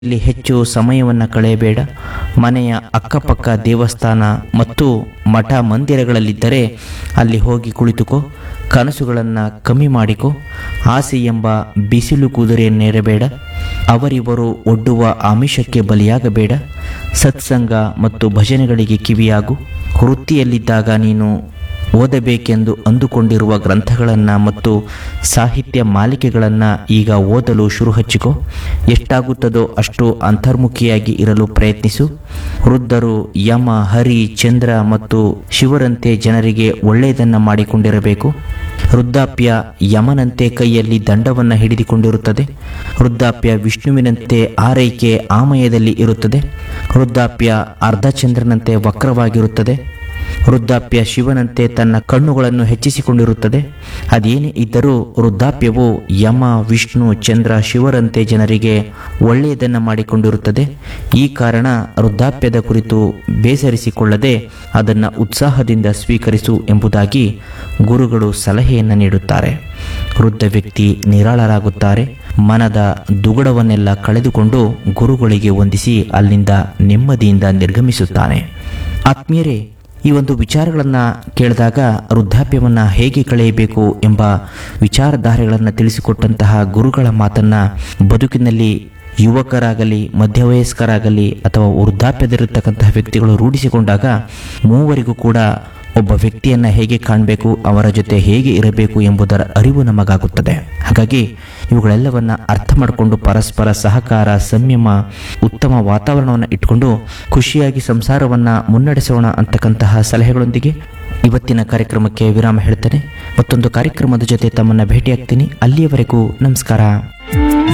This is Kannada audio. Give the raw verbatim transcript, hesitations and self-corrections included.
ಇಲ್ಲಿ ಹೆಚ್ಚು ಸಮಯವನ್ನು ಕಳೆಯಬೇಡ. ಮನೆಯ ಅಕ್ಕಪಕ್ಕ ದೇವಸ್ಥಾನ ಮತ್ತು ಮಠ ಮಂದಿರಗಳಲ್ಲಿದ್ದರೆ ಅಲ್ಲಿ ಹೋಗಿ ಕುಳಿತುಕೋ. ಕನಸುಗಳನ್ನು ಕಮ್ಮಿ ಮಾಡಿಕೊ. ಆಸೆ ಎಂಬ ಬಿಸಿಲು ಕುದುರೆಯನ್ನೇರಬೇಡ. ಅವರಿವರು ಒಡ್ಡುವ ಆಮಿಷಕ್ಕೆ ಬಲಿಯಾಗಬೇಡ. ಸತ್ಸಂಗ ಮತ್ತು ಭಜನೆಗಳಿಗೆ ಕಿವಿಯಾಗು. ವೃತ್ತಿಯಲ್ಲಿದ್ದಾಗ ನೀನು ಓದಬೇಕೆಂದು ಅಂದುಕೊಂಡಿರುವ ಗ್ರಂಥಗಳನ್ನು ಮತ್ತು ಸಾಹಿತ್ಯ ಮಾಲಿಕೆಗಳನ್ನು ಈಗ ಓದಲು ಶುರು ಹಚ್ಚಿಕೊ. ಎಷ್ಟಾಗುತ್ತದೋ ಅಷ್ಟು ಅಂತರ್ಮುಖಿಯಾಗಿ ಇರಲು ಪ್ರಯತ್ನಿಸು. ವೃದ್ಧರು ಯಮ, ಹರಿ, ಚಂದ್ರ ಮತ್ತು ಶಿವರಂತೆ ಜನರಿಗೆ ಒಳ್ಳೆಯದನ್ನು ಮಾಡಿಕೊಂಡಿರಬೇಕು. ವೃದ್ಧಾಪ್ಯ ಯಮನಂತೆ ಕೈಯಲ್ಲಿ ದಂಡವನ್ನು ಹಿಡಿದುಕೊಂಡಿರುತ್ತದೆ. ವೃದ್ಧಾಪ್ಯ ವಿಷ್ಣುವಿನಂತೆ ಆರೈಕೆ ಆಮಯದಲ್ಲಿ ಇರುತ್ತದೆ. ವೃದ್ಧಾಪ್ಯ ಅರ್ಧಚಂದ್ರನಂತೆ ವಕ್ರವಾಗಿರುತ್ತದೆ. ವೃದ್ಧಾಪ್ಯ ಶಿವನಂತೆ ತನ್ನ ಕಣ್ಣುಗಳನ್ನು ಹೆಚ್ಚಿಸಿಕೊಂಡಿರುತ್ತದೆ. ಅದೇನೇ ಇದ್ದರೂ ವೃದ್ಧಾಪ್ಯವು ಯಮ, ವಿಷ್ಣು, ಚಂದ್ರ, ಶಿವರಂತೆ ಜನರಿಗೆ ಒಳ್ಳೆಯದನ್ನು ಮಾಡಿಕೊಂಡಿರುತ್ತದೆ. ಈ ಕಾರಣ ವೃದ್ಧಾಪ್ಯದ ಕುರಿತು ಬೇಸರಿಸಿಕೊಳ್ಳದೆ ಅದನ್ನು ಉತ್ಸಾಹದಿಂದ ಸ್ವೀಕರಿಸು ಎಂಬುದಾಗಿ ಗುರುಗಳು ಸಲಹೆಯನ್ನು ನೀಡುತ್ತಾರೆ. ವೃದ್ಧ ವ್ಯಕ್ತಿ ನಿರಾಳರಾಗುತ್ತಾರೆ. ಮನದ ದುಗುಡವನ್ನೆಲ್ಲ ಕಳೆದುಕೊಂಡು ಗುರುಗಳಿಗೆ ವಂದಿಸಿ ಅಲ್ಲಿಂದ ನೆಮ್ಮದಿಯಿಂದ ನಿರ್ಗಮಿಸುತ್ತಾನೆ. ಆತ್ಮೀಯರೇ, ಈ ಒಂದು ವಿಚಾರಗಳನ್ನು ಕೇಳಿದಾಗ ವೃದ್ಧಾಪ್ಯವನ್ನು ಹೇಗೆ ಕಳೆಯಬೇಕು ಎಂಬ ವಿಚಾರಧಾರೆಗಳನ್ನು ತಿಳಿಸಿಕೊಟ್ಟಂತಹ ಗುರುಗಳ ಮಾತನ್ನು ಬದುಕಿನಲ್ಲಿ ಯುವಕರಾಗಲಿ, ಮಧ್ಯವಯಸ್ಕರಾಗಲಿ ಅಥವಾ ವೃದ್ಧಾಪ್ಯದಲ್ಲಿರ್ತಕ್ಕಂತಹ ವ್ಯಕ್ತಿಗಳು ರೂಢಿಸಿಕೊಂಡಾಗ ಮೂವರಿಗೂ ಕೂಡ ಒಬ್ಬ ವ್ಯಕ್ತಿಯನ್ನು ಹೇಗೆ ಕಾಣಬೇಕು, ಅವರ ಜೊತೆ ಹೇಗೆ ಇರಬೇಕು ಎಂಬುದರ ಅರಿವು ನಮಗಾಗುತ್ತದೆ. ಹಾಗಾಗಿ ಇವುಗಳೆಲ್ಲವನ್ನು ಅರ್ಥ ಮಾಡಿಕೊಂಡು ಪರಸ್ಪರ ಸಹಕಾರ, ಸಂಯಮ, ಉತ್ತಮ ವಾತಾವರಣವನ್ನು ಇಟ್ಕೊಂಡು ಖುಷಿಯಾಗಿ ಸಂಸಾರವನ್ನು ಮುನ್ನಡೆಸೋಣ ಅಂತಕ್ಕಂತಹ ಸಲಹೆಗಳೊಂದಿಗೆ ಇವತ್ತಿನ ಕಾರ್ಯಕ್ರಮಕ್ಕೆ ವಿರಾಮ ಹೇಳ್ತೇನೆ. ಮತ್ತೊಂದು ಕಾರ್ಯಕ್ರಮದ ಜೊತೆ ತಮ್ಮನ್ನು ಭೇಟಿಯಾಗ್ತೀನಿ. ಅಲ್ಲಿಯವರೆಗೂ ನಮಸ್ಕಾರ.